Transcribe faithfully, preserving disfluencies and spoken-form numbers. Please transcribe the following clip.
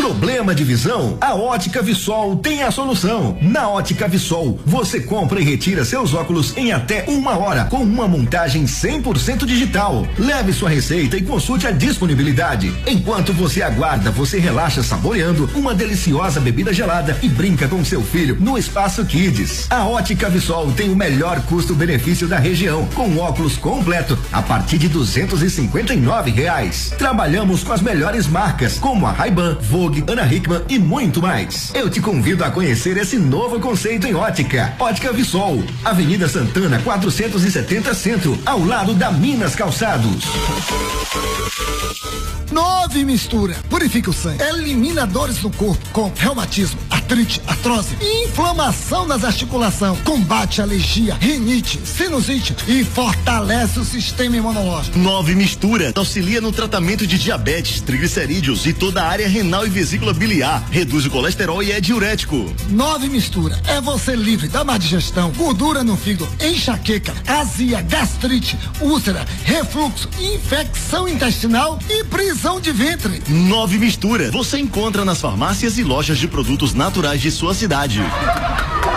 Problema de visão? A Ótica Vissol tem a solução. Na Ótica Vissol, você compra e retira seus óculos em até uma hora, com uma montagem cem por cento digital. Leve sua receita e consulte a disponibilidade. Enquanto você aguarda, você relaxa saboreando uma deliciosa bebida gelada e brinca com seu filho no Espaço Kids. A Ótica Vissol tem o melhor custo-benefício da região, com óculos completo a partir de duzentos e cinquenta e nove reais. Trabalhamos com as melhores marcas, como a Ray-Ban, Vogue, Ana Hickman e muito mais. Eu te convido a conhecer esse novo conceito em ótica. Ótica Vissol, Avenida Santana quatrocentos e setenta Centro, ao lado da Minas Calçados. Nove Mistura purifica o sangue, elimina dores no corpo, com reumatismo, artrite, artrose, inflamação nas articulações, combate alergia, rinite, sinusite e fortalece o sistema imunológico. Nove Mistura auxilia no tratamento de diabetes, triglicerídeos e toda a área renal e vesícula biliar, reduz o colesterol e é diurético. Nove Mistura é você livre da má digestão, gordura no fígado, enxaqueca, azia, gastrite, úlcera, refluxo, infecção intestinal e prisão de ventre. Nove Mistura você encontra nas farmácias e lojas de produtos naturais de sua cidade.